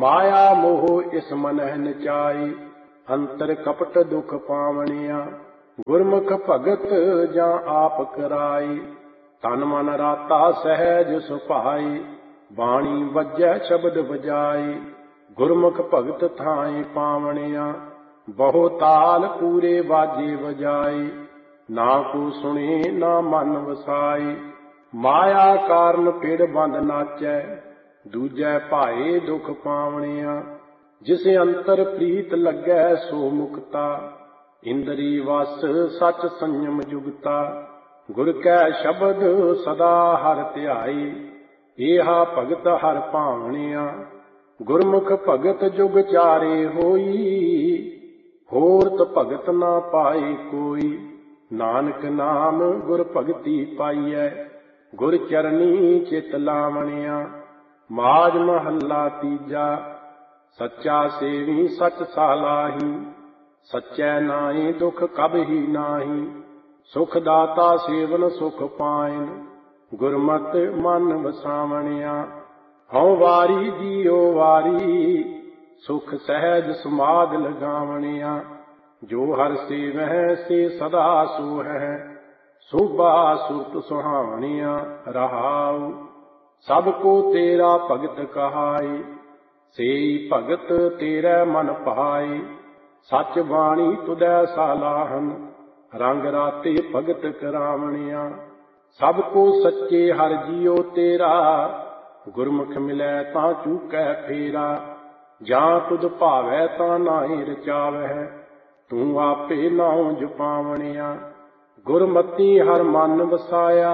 माया मोह इस मनह नचाई, अंतर कपट दुख पावनिया। गुरमुख भगत जा आप कराई, तन मन राता सहज सुभाई। बाणी वजै शब्द बजाई, गुरमुख भगत थाई पावनिया। बहु ताल पूरे बाजे बजाई, ना को सुने ना मन वसाई। माया कारण पिड़ बंद नाचै, दूजै भाए दुख पावनिया। जिस अंतर प्रीत लगै सो मुक्ता, इंद्री वस सच संयम जुगता। गुर कै शब्द सदा हर ध्याई, एहा भगत हर भावनिया। गुरमुख भगत जुग चारे होई, होरत भगत ना पाई कोई। नानक नाम गुर भगति पाईऐ, गुर चरनी चित लावनिया। माज महला तीजा, सच्चा सेवी सच सालाही। सच्चै नाई दुख कबही नाही, सुख दाता सेवन सुख पाइन। गुरमत मन वसावनिया। हਉ वारी जियो वारी, सुख सहज समाध लगावनिया। जो हर सेवह से सदा सोहै, शोभा सुरत सुहावनिया। रहाउ सबको तेरा भगत कहाई, सेई भगत तेरे मन भाई। सच बाणी तुदै सालाहन, रंग राते भगत करावनिया। सबको सच्चे हर जियो तेरा, गुरमुख मिलै तां चूकै फेरा। ਜਾਂ ਤੁਧ ਭਾਵੈ ਤਾਂ ਨਾਹੀ ਰਚਾਵਹਿ, ਤੂੰ ਆਪੇ ਨਾਉ ਜਪਾਵਣਿਆ। ਗੁਰਮਤੀ ਹਰ ਮਨ ਵਸਾਇਆ,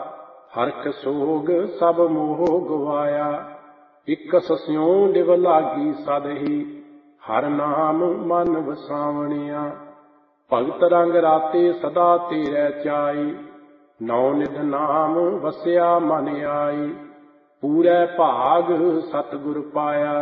ਹਰਖ ਸੋਗ ਸਭ ਮੋਹ ਗਵਾਇਆ। ਇਕਸ ਸਿਉ ਲਿਵ ਲਾਗੀ ਸਦਹੀ, ਹਰ ਨਾਮ ਮਨ ਵਸਾਵਣਿਆ। ਭਗਤ ਰੰਗ ਰਾਤੇ ਸਦਾ ਤੇਰੇ ਚਾਈ, ਨੌ ਨਿਧ ਨਾਮ ਵਸਿਆ ਮਨ ਆਈ। ਪੂਰੇ ਭਾਗ ਸਤਿਗੁਰ ਪਾਇਆ,